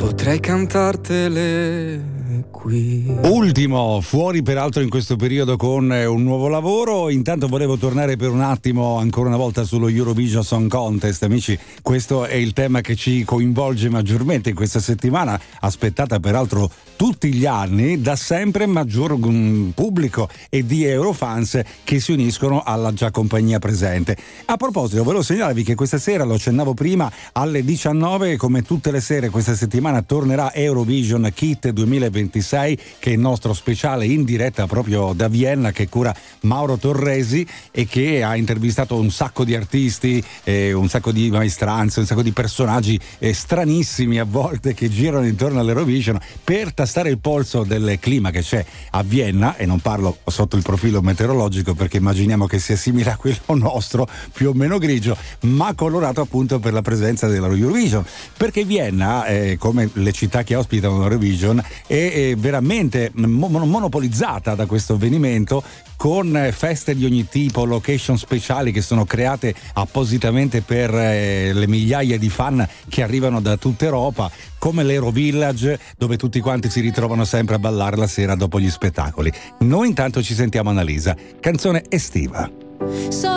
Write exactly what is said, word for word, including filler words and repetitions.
potrei cantartele qui. Ultimo, fuori peraltro in questo periodo con un nuovo lavoro. Intanto volevo tornare per un attimo ancora una volta sullo Eurovision Song Contest. Amici, questo è il tema che ci coinvolge maggiormente in questa settimana, aspettata peraltro tutti gli anni, da sempre maggior um, pubblico e di Eurofans che si uniscono alla già compagnia presente. A proposito, volevo segnalarvi che questa sera, lo accennavo prima, alle diciannove, come tutte le sere questa settimana, tornerà Eurovision Kit duemilaventisei, che è il nostro speciale in diretta proprio da Vienna, che cura Mauro Torresi e che ha intervistato un sacco di artisti, eh, un sacco di maestranze, un sacco di personaggi eh, stranissimi a volte che girano intorno all'Eurovision per tastare il polso del clima che c'è a Vienna, e non parlo sotto il profilo meteorologico perché immaginiamo che sia simile a quello nostro, più o meno grigio, ma colorato appunto per la presenza dell'Eurovision, perché Vienna, eh, come le città che ospitano l'Eurovision, è, è veramente mo- monopolizzata da questo avvenimento, con feste di ogni tipo, location speciali che sono create appositamente per eh, le migliaia di fan che arrivano da tutta Europa, come l'Euro Village, dove tutti quanti si ritrovano sempre a ballare la sera dopo gli spettacoli. Noi intanto ci sentiamo Annalisa, canzone estiva.